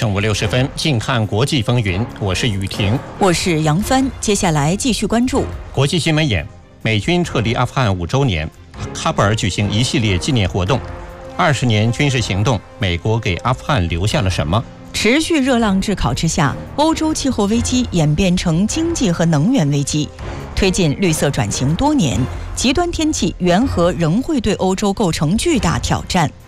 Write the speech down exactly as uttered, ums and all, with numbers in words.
正午六十分，近看国际风云，我是雨婷， 我是杨帆。接下来继续关注国际新闻眼：美军撤离阿富汗五周年，喀布尔举行一系列纪念活动。二十年军事行动，美国给阿富汗留下了什么？ 持续热浪炙烤之下，欧洲气候危机演变成经济和能源危机。推进绿色转型多年，极端天气缘何仍会对欧洲构成巨大挑战？